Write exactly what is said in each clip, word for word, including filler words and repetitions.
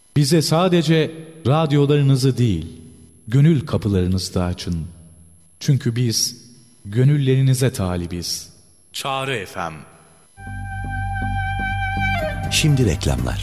Bize sadece radyolarınızı değil, gönül kapılarınızı da açın. Çünkü biz gönüllerinize talibiz. Çağrı F M. Şimdi reklamlar.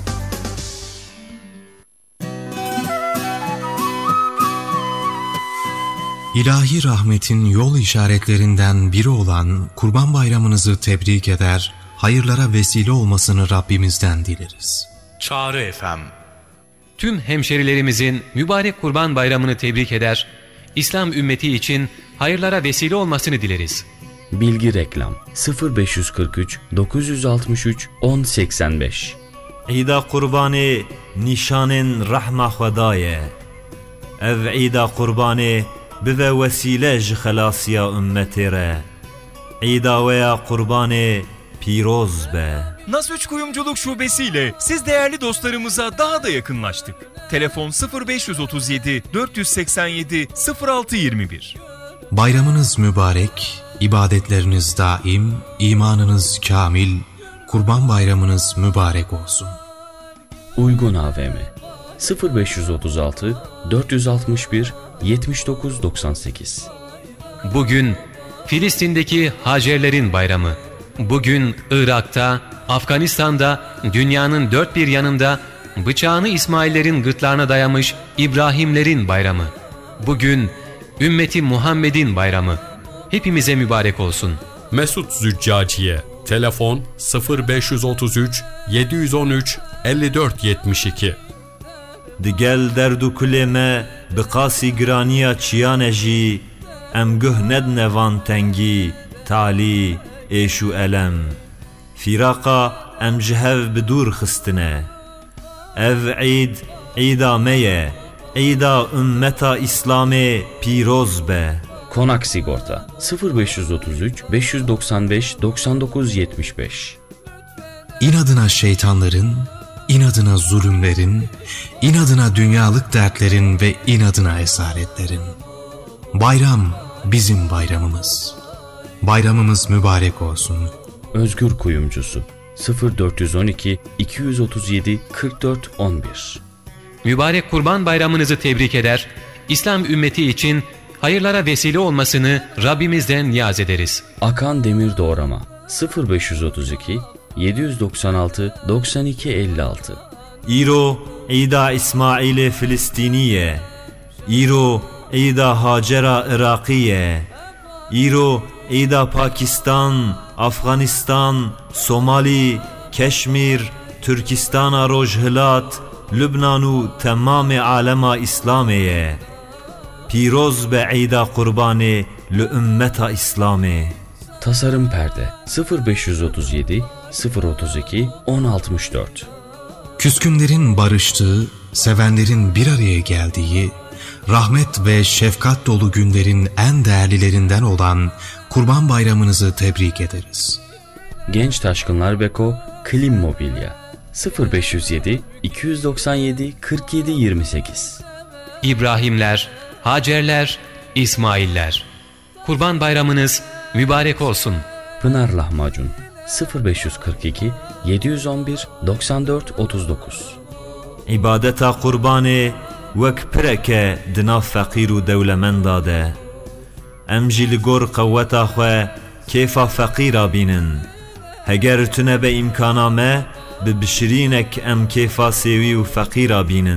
İlahi rahmetin yol işaretlerinden biri olan Kurban Bayramınızı tebrik eder, hayırlara vesile olmasını Rabbimizden dileriz. Çağrı F M. Tüm hemşerilerimizin mübarek Kurban Bayramını tebrik eder, İslam ümmeti için hayırlara vesile olmasını dileriz. Bilgi reklam sıfır beş kırk üç dokuz altmış üç on seksen beş. İda kurbanı nişanın rahma Xudaye. Ev İda kurbanı bive vesile ji xelasiya ümmeti re. İda veya kurbanı piroz be. Nas üç Kuyumculuk Şubesi'yle siz değerli dostlarımıza daha da yakınlaştık. Telefon sıfır beş otuz yedi dört seksen yedi sıfır altı yirmi bir. Bayramınız mübarek, ibadetleriniz daim, imanınız kamil, Kurban Bayramınız mübarek olsun. Uygun A V M sıfır beş otuz altı dört altmış bir yetmiş dokuz doksan sekiz. Bugün Filistin'deki Hacerlerin bayramı. Bugün Irak'ta, Afganistan'da, dünyanın dört bir yanında bıçağını İsmail'lerin gırtlağına dayamış İbrahimlerin bayramı. Bugün ümmeti Muhammed'in bayramı. Hepimize mübarek olsun. Mesut Züccaciye. Telefon sıfır beş otuz üç yedi on üç elli dört yetmiş iki. Digel derdu kuleme biqasi graniya çiyaneji em guh nednevan tengi tali eşu elem firaka em jihev bidur xistine ev eid eida meye eida ümmeta İslam'e piroz be. Konak Sigorta sıfır beş otuz üç beş doksan beş doksan dokuz yetmiş beş. İnadına şeytanların, inadına zulümlerin, inadına dünyalık dertlerin ve inadına esaretlerin. Bayram bizim bayramımız. Bayramımız mübarek olsun. Özgür Kuyumcusu sıfır dört on iki iki otuz yedi kırk dört on bir. Mübarek Kurban Bayramınızı tebrik eder, İslam ümmeti için hayırlara vesile olmasını Rabbimizden niyaz ederiz. Akan Demir Doğrama sıfır beş otuz iki yedi doksan altı doksan iki elli altı. İro İda İsmail Filistiniye. İro İda Hacera Irakiye. İro İda Pakistan, Afganistan, Somali, Keşmir, Türkistan, Rojhilat, Lübnanu tamam alema İslamiye. Piroz be İda kurbanı li ümmeta İslami. Tasarım Perde sıfır beş otuz yedi sıfır otuz iki on altmış dört. Küskünlerin barıştığı, sevenlerin bir araya geldiği, rahmet ve şefkat dolu günlerin en değerlilerinden olan Kurban Bayramınızı tebrik ederiz. Genç Taşkınlar Beko Klim Mobilya sıfır beş yedi iki doksan yedi kırk yedi yirmi sekiz. İbrahimler, Hacerler, İsmailler. Kurban Bayramınız mübarek olsun. Pınar Lahmacun sıfır beş kırk iki yedi on bir doksan dört otuz dokuz. İbadeta kurbanı vek pireke dina fakiru devlemenda de. Em jî li gor qewweta xwe kêfa feqîra bînin. Heger tune be imkana me bi bişirînek em kêfa sêwî û feqîra bînin.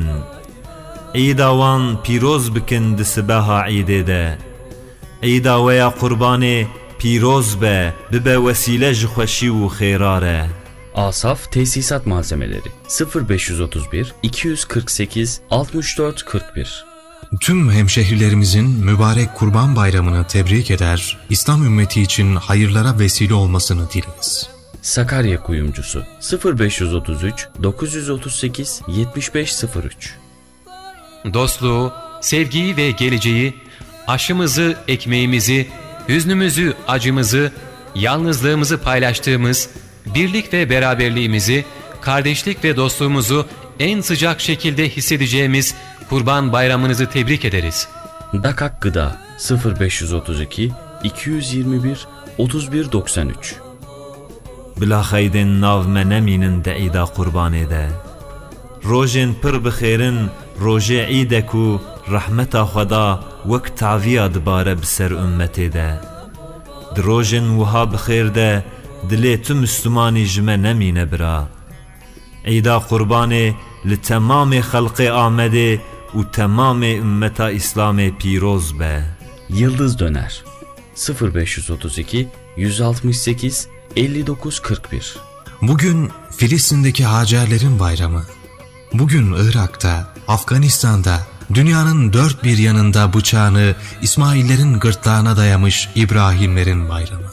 Îda wan pîroz bikin di sibeha Îdê de. Îda weya qurbanê pîroz be bibe vesîle ji xweşî û xêra re. Asaf Tesisat Malzemeleri sıfır beş otuz bir iki kırk sekiz altmış dört kırk bir. Tüm hemşehrilerimizin mübarek Kurban Bayramını tebrik eder, İslam ümmeti için hayırlara vesile olmasını dileriz. Sakarya Kuyumcusu sıfır beş otuz üç dokuz otuz sekiz yetmiş beş sıfır üç. Dostluğu, sevgiyi ve geleceği, aşımızı, ekmeğimizi, hüznümüzü, acımızı, yalnızlığımızı paylaştığımız, birlik ve beraberliğimizi, kardeşlik ve dostluğumuzu en sıcak şekilde hissedeceğimiz Kurban Bayramınızı tebrik ederiz. Dakak Gıda sıfır beş otuz iki iki yirmi bir otuz bir doksan üç. Bila xeydin nav me nemînin de îda qurbanê de. روژن پر بخیرن روژه عیدک و رحمت خدا وک تعویه دباره بسر امتی ده دروژن وها بخیر ده دلی تو مسلمانی جمع نمینه برا عیدا قربان لتمام خلق آمده و tamam ümmeta İslam'e piroz be. Yıldız Döner sıfır beş otuz iki yüz altmış sekiz elli dokuz kırk bir. Bugün Filistin'deki Hacerlerin bayramı. Bugün Irak'ta, Afganistan'da, dünyanın dört bir yanında bıçağını İsmail'lerin gırtlağına dayamış İbrahimlerin bayramı.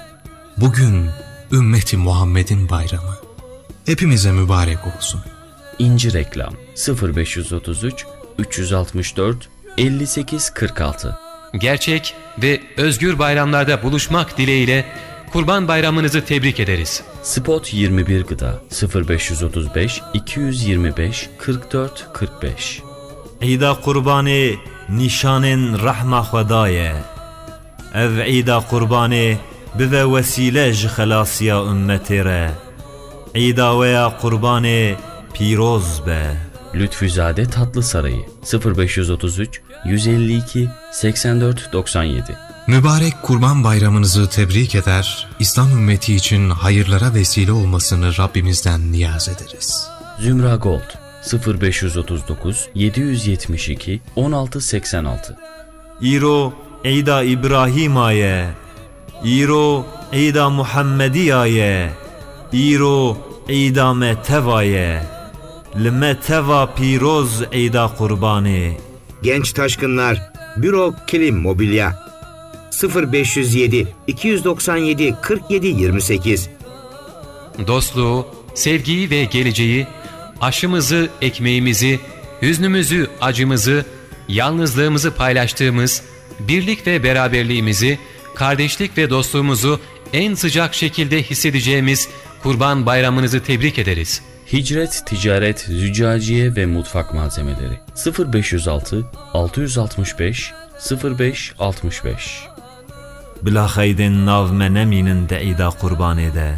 Bugün ümmeti Muhammed'in bayramı. Hepimize mübarek olsun. İnci Reklam sıfır beş otuz üç üç altı dört elli sekiz kırk altı. Gerçek ve özgür bayramlarda buluşmak dileğiyle Kurban Bayramınızı tebrik ederiz. Spot yirmi bir Gıda sıfır beş otuz beş iki yüz yirmi beş kırk dört kırk beş. İda kurbanı nişanın rahma Xwedayê. Ev İda kurbanı bive vesile ji xelasiya ümmetê re. İda veya kurbanı piroz be. Lütfüzade Tatlı Sarayı sıfır beş otuz üç yüz elli iki seksen dört doksan yedi. Mübarek Kurban Bayramınızı tebrik eder, İslam ümmeti için hayırlara vesile olmasını Rabbimizden niyaz ederiz. Zümra Gold sıfır beş otuz dokuz yedi yüz yetmiş iki on altı seksen altı. İro İda İbrahim'aye, İro İda Muhammediyaye, İro İda Metevaye, Lmeteva piroz İda kurbanı. Genç taşkınlar, Büro Kilim Mobilya sıfır beş yüz yedi iki doksan yedi kırk yedi yirmi sekiz. Dostluğu, sevgiyi ve geleceği, aşımızı, ekmeğimizi, hüznümüzü, acımızı, yalnızlığımızı paylaştığımız, birlik ve beraberliğimizi, kardeşlik ve dostluğumuzu en sıcak şekilde hissedeceğimiz Kurban Bayramınızı tebrik ederiz. Hicret, ticaret, züccaciye ve mutfak malzemeleri sıfır beş altı altı altı beş sıfır beş altmış beş. Bila xeydin nav me neminin de İda kurbanı de.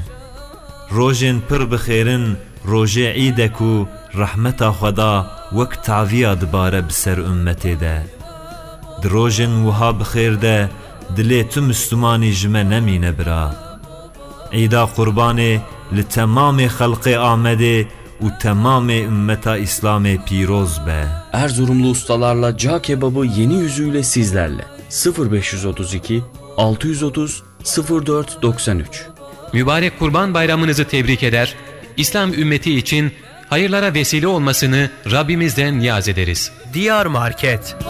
Rojin pır bixêrin roje İdek u rahmeta Xweda wek taviya dibare biser ümmetê de. Di rojin wiha bixêr de dilê tu Müslümanî ji me nemîne bira. İda kurbanı li temamê xelqê Amedê û temamê ümmeta İslam'e piroz be. Erzurumlu ustalarla cağ kebabı yeni yüzüyle sizlerle sıfır beş otuz iki altı yüz otuz sıfır dört doksan üç. Mübarek Kurban Bayramınızı tebrik eder, İslam ümmeti için hayırlara vesile olmasını Rabbimizden niyaz ederiz. Diyar Market